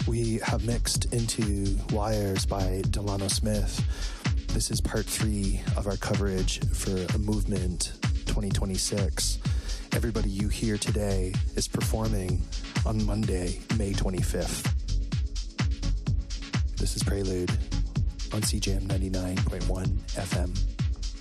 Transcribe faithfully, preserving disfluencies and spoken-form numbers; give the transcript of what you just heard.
We have mixed into Wires by Delano Smith. This is part three of our coverage for a Movement twenty twenty-six. Everybody you hear today is performing on Monday, May twenty-fifth. This is Prelude on C J M ninety-nine point one F M.